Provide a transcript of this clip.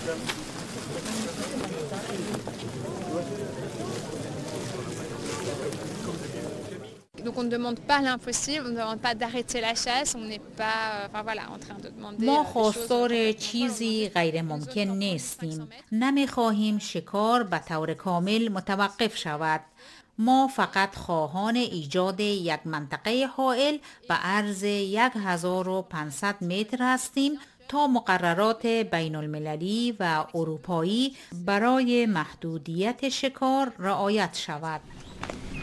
Donc on ne demande pas l'impossible, on ne demande pas d'arrêter la chasse, on n'est pas enfin voilà, en train de demander ما des choses خواستار complètement folles. چیزی غیر ممکن نیستیم. نمیخواهیم شکار به طور کامل متوقف شود. ما فقط خواهان ایجاد یک منطقه حائل به عرض 1500 متر هستیم تا مقررات بین المللی و اروپایی برای محدودیت شکار رعایت شود.